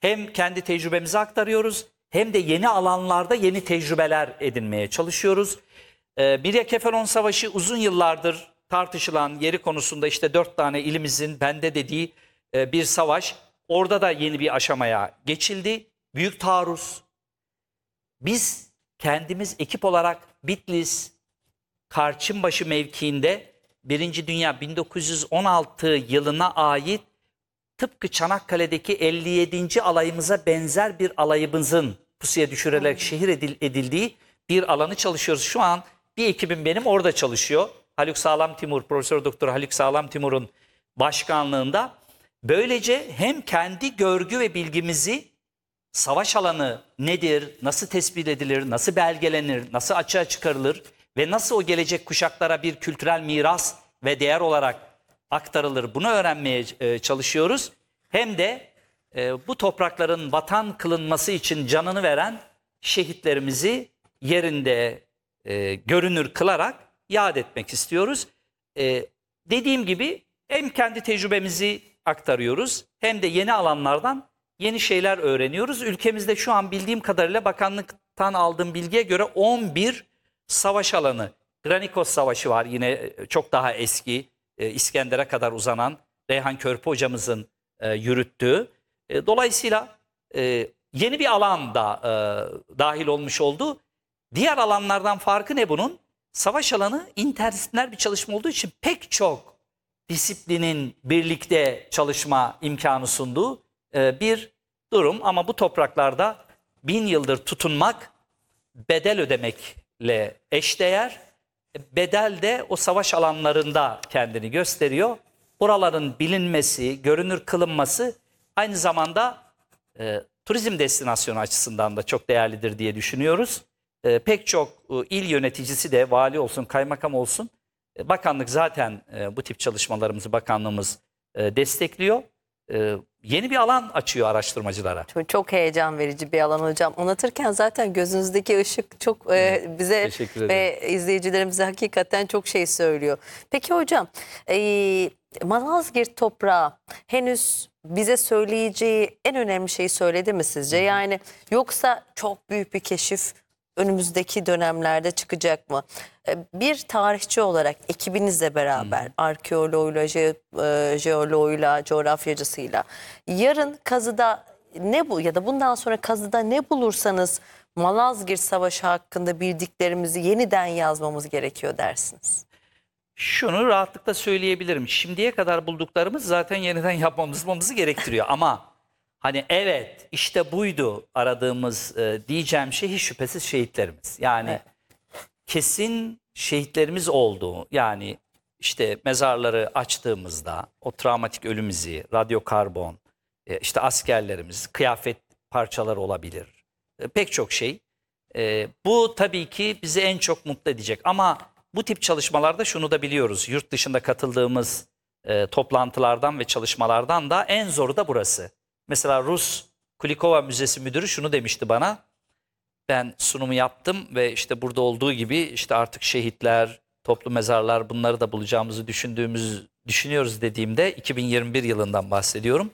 Hem kendi tecrübemizi aktarıyoruz hem de yeni alanlarda yeni tecrübeler edinmeye çalışıyoruz. Mirya Kefalon Savaşı uzun yıllardır tartışılan yeri konusunda işte 4 tane ilimizin bende dediği bir savaş. Orada da yeni bir aşamaya geçildi. Büyük taarruz. Biz kendimiz ekip olarak Bitlis, Karçınbaşı mevkiinde 1. Dünya 1916 yılına ait tıpkı Çanakkale'deki 57. alayımıza benzer bir alayımızın pusuya düşürülerek şehir edildiği bir alanı çalışıyoruz. Şu an bir ekibim benim orada çalışıyor. Haluk Sağlam Timur, Profesör Doktor Haluk Sağlam Timur'un başkanlığında. Böylece hem kendi görgü ve bilgimizi savaş alanı nedir, nasıl tespit edilir, nasıl belgelenir, nasıl açığa çıkarılır ve nasıl o gelecek kuşaklara bir kültürel miras ve değer olarak aktarılır, bunu öğrenmeye çalışıyoruz. Hem de bu toprakların vatan kılınması için canını veren şehitlerimizi yerinde görünür kılarak yad etmek istiyoruz. Dediğim gibi hem kendi tecrübemizi aktarıyoruz hem de yeni alanlardan yeni şeyler öğreniyoruz. Ülkemizde şu an bildiğim kadarıyla bakanlıktan aldığım bilgiye göre 11 savaş alanı. Granikos Savaşı var, yine çok daha eski, İskender'e kadar uzanan Reyhan Körpü hocamızın yürüttüğü. Dolayısıyla yeni bir alan da dahil olmuş oldu. Diğer alanlardan farkı ne bunun? Savaş alanı interdisipliner bir çalışma olduğu için pek çok disiplinin birlikte çalışma imkanı sunduğu bir durum. Ama bu topraklarda 1000 yıldır tutunmak bedel ödemekle eşdeğer. Bedel de o savaş alanlarında kendini gösteriyor. Buraların bilinmesi, görünür kılınması aynı zamanda turizm destinasyonu açısından da çok değerlidir diye düşünüyoruz. Pek çok il yöneticisi de, vali olsun, kaymakam olsun, bakanlık zaten bu tip çalışmalarımızı bakanlığımız destekliyor. Yeni bir alan açıyor araştırmacılara. Çok heyecan verici bir alan hocam. Anlatırken zaten gözünüzdeki ışık çok bize ve izleyicilerimize hakikaten çok şey söylüyor. Peki hocam, Malazgirt toprağı henüz bize söyleyeceği en önemli şeyi söyledi mi sizce? Yani yoksa çok büyük bir keşif önümüzdeki dönemlerde çıkacak mı? Bir tarihçi olarak ekibinizle beraber, arkeoloğuyla, jeoloğuyla, coğrafyacısıyla yarın kazıda ne bu ya da bundan sonra kazıda ne bulursanız Malazgirt Savaşı hakkında bildiklerimizi yeniden yazmamız gerekiyor dersiniz. Şunu rahatlıkla söyleyebilirim. Şimdiye kadar bulduklarımız zaten yeniden yapmamızı gerektiriyor. Ama hani evet işte buydu aradığımız diyeceğim şey hiç şüphesiz şehitlerimiz. Yani kesin şehitlerimiz oldu. Yani işte mezarları açtığımızda o travmatik ölüm izi, radyokarbon, işte askerlerimiz, kıyafet parçaları olabilir. Pek çok şey. Bu tabii ki bizi en çok mutlu edecek. Ama bu tip çalışmalarda şunu da biliyoruz. Yurt dışında katıldığımız toplantılardan ve çalışmalardan da en zoru da burası. Mesela Rus Kulikova Müzesi Müdürü şunu demişti bana. Ben sunumu yaptım ve işte burada olduğu gibi işte artık şehitler, toplu mezarlar, bunları da bulacağımızı düşünüyoruz dediğimde 2021 yılından bahsediyorum.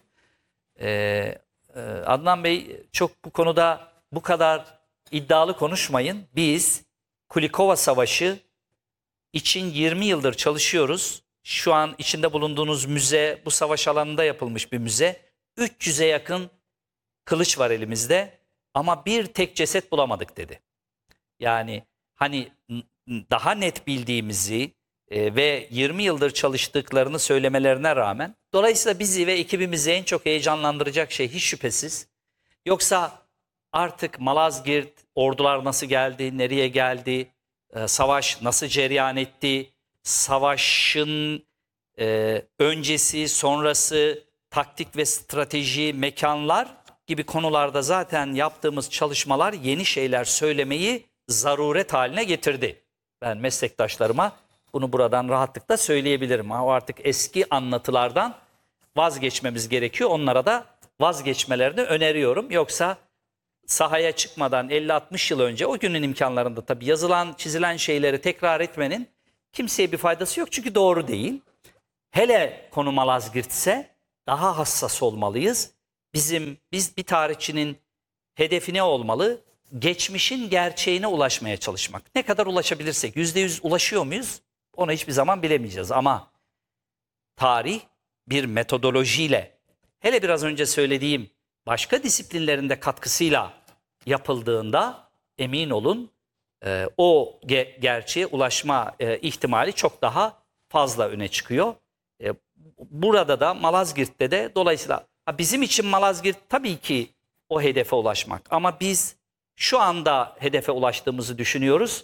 Adnan Bey, çok bu konuda bu kadar iddialı konuşmayın. Biz Kulikova Savaşı için 20 yıldır çalışıyoruz. Şu an içinde bulunduğunuz müze bu savaş alanında yapılmış bir müze. 300'e yakın kılıç var elimizde ama bir tek ceset bulamadık dedi. Yani hani daha net bildiğimizi ve 20 yıldır çalıştıklarını söylemelerine rağmen, dolayısıyla bizi ve ekibimizi en çok heyecanlandıracak şey hiç şüphesiz. Yoksa artık Malazgirt, ordular nasıl geldi, nereye geldi, savaş nasıl cereyan etti, savaşın öncesi, sonrası, taktik ve strateji, mekanlar gibi konularda zaten yaptığımız çalışmalar yeni şeyler söylemeyi zaruret haline getirdi. Ben meslektaşlarıma bunu buradan rahatlıkla söyleyebilirim. Ama artık eski anlatılardan vazgeçmemiz gerekiyor. Onlara da vazgeçmelerini öneriyorum. Yoksa sahaya çıkmadan 50-60 yıl önce o günün imkanlarında tabii yazılan, çizilen şeyleri tekrar etmenin kimseye bir faydası yok. Çünkü doğru değil. Hele konu Malazgirt ise daha hassas olmalıyız. biz bir tarihçinin hedefi ne olmalı? Geçmişin gerçeğine ulaşmaya çalışmak. Ne kadar ulaşabilirsek, %100 ulaşıyor muyuz? Onu hiçbir zaman bilemeyeceğiz. Ama tarih bir metodolojiyle, hele biraz önce söylediğim başka disiplinlerinde katkısıyla yapıldığında emin olun o gerçeğe ulaşma ihtimali çok daha fazla öne çıkıyor. Burada da Malazgirt'te de dolayısıyla bizim için Malazgirt tabii ki o hedefe ulaşmak. Ama biz şu anda hedefe ulaştığımızı düşünüyoruz.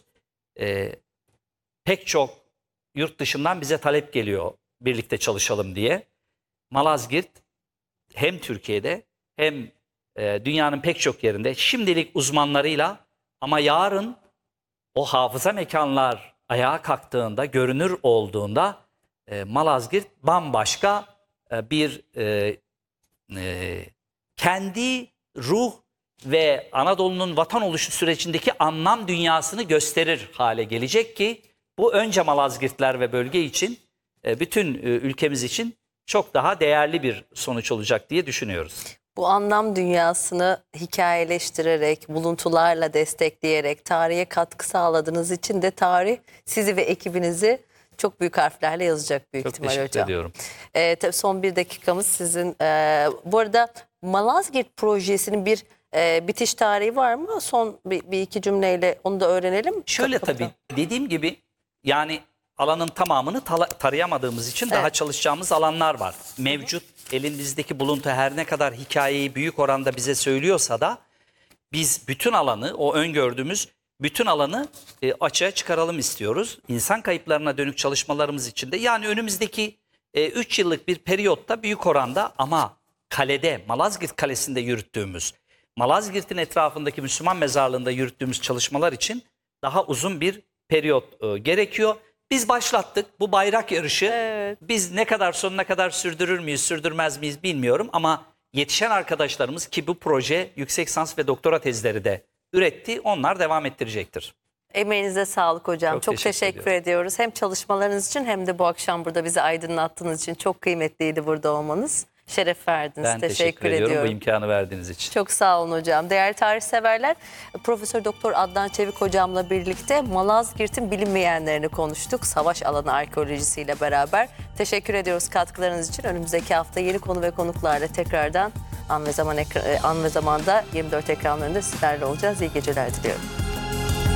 Pek çok yurt dışından bize talep geliyor birlikte çalışalım diye. Malazgirt hem Türkiye'de hem dünyanın pek çok yerinde şimdilik uzmanlarıyla ama yarın o hafıza mekanlar ayağa kalktığında, görünür olduğunda Malazgirt bambaşka bir kendi ruh ve Anadolu'nun vatan oluşu sürecindeki anlam dünyasını gösterir hale gelecek ki bu önce Malazgirtler ve bölge için bütün ülkemiz için çok daha değerli bir sonuç olacak diye düşünüyoruz. Bu anlam dünyasını hikayeleştirerek, buluntularla destekleyerek tarihe katkı sağladığınız için de tarih sizi ve ekibinizi çok büyük harflerle yazacak büyük ihtimal hocam. Çok teşekkür ediyorum. Tabii son bir dakikamız sizin. Bu arada Malazgirt projesinin bir bitiş tarihi var mı? Son bir iki cümleyle onu da öğrenelim. Şöyle tabii dediğim gibi yani alanın tamamını tarayamadığımız için daha çalışacağımız alanlar var. Mevcut elimizdeki buluntu her ne kadar hikayeyi büyük oranda bize söylüyorsa da biz bütün alanı, o öngördüğümüz bütün alanı açığa çıkaralım istiyoruz. İnsan kayıplarına dönük çalışmalarımız için de yani önümüzdeki 3 yıllık bir periyotta büyük oranda ama kalede, Malazgirt Kalesi'nde yürüttüğümüz, Malazgirt'in etrafındaki Müslüman mezarlığında yürüttüğümüz çalışmalar için daha uzun bir periyot gerekiyor. Biz başlattık bu bayrak yarışı. Evet. Biz ne kadar sonuna kadar sürdürür müyüz, sürdürmez miyiz bilmiyorum ama yetişen arkadaşlarımız ki bu proje yüksek lisans ve doktora tezleri de üretti. Onlar devam ettirecektir. Emeğinize sağlık hocam. Çok teşekkür teşekkür ediyoruz. Hem çalışmalarınız için hem de bu akşam burada bizi aydınlattığınız için çok kıymetliydi burada olmanız. Şeref verdiniz. Ben teşekkür ediyorum bu imkanı verdiğiniz için. Çok sağ olun hocam. Değerli tarih severler, Profesör Doktor Adnan Çevik hocamla birlikte Malazgirt'in bilinmeyenlerini konuştuk. Savaş alanı arkeolojisiyle beraber. Teşekkür ediyoruz katkılarınız için. Önümüzdeki hafta yeni konu ve konuklarla tekrardan An ve Zaman'da 24 ekranlarında sizlerle olacağız. İyi geceler diliyorum.